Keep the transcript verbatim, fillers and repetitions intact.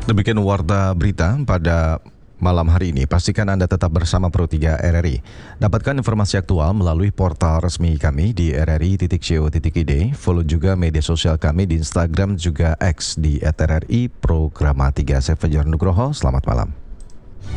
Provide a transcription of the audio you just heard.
Demikian warta berita pada malam hari ini. Pastikan Anda tetap bersama Pro tiga R R I. Dapatkan informasi aktual melalui portal resmi kami di r r i titik co titik i d. Follow juga media sosial kami di Instagram juga X di et r r i Programa tiga. Saya Fajar Nugroho, selamat malam.